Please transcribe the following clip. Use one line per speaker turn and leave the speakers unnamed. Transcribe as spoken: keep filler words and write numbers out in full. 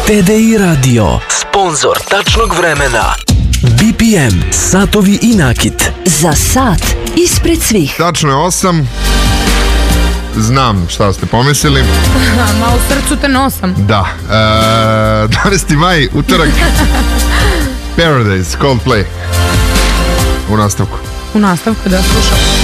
T D I Radio, sponzor tačnog vremena. B P M, satovi i nakit.
Za sat ispred svih.
Tačno je osam. Znam šta ste pomislili.
Ma u srcu te nosam.
Da. E, dvanesti maj, utorak. Paradise, Coldplay. U nastavku.
U nastavku da slušam.